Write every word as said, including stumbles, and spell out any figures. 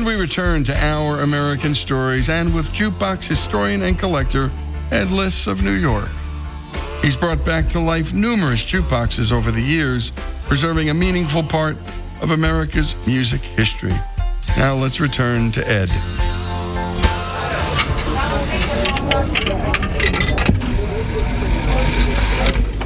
And we return to Our American Stories, and with jukebox historian and collector Ed Liss of New York. He's brought back to life numerous jukeboxes over the years, preserving a meaningful part of America's music history. Now let's return to Ed.